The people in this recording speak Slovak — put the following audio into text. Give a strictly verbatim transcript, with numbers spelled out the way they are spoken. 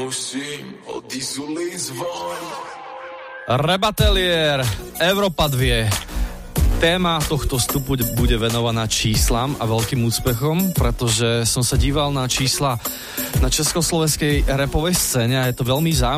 prosím, odizulej zvoň. Rebatelier, Európa dva. Téma tohto vstupu bude venovaná číslam a veľkým úspechom, pretože som sa díval na čísla na československej rapovej scéne a je to veľmi zaujímavé.